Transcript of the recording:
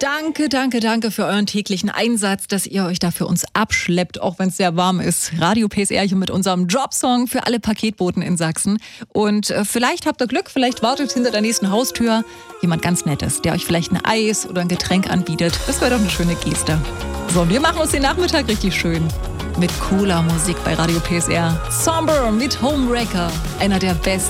Danke, danke, danke für euren täglichen Einsatz, dass ihr euch da für uns abschleppt, auch wenn es sehr warm ist. Radio PSR hier mit unserem Jobsong für alle Paketboten in Sachsen. Und vielleicht habt ihr Glück, vielleicht wartet hinter der nächsten Haustür jemand ganz Nettes, der euch vielleicht ein Eis oder ein Getränk anbietet. Das wäre doch eine schöne Geste. So, und wir machen uns den Nachmittag richtig schön. Mit cooler Musik bei Radio PSR. Somber mit Homewrecker, einer der besten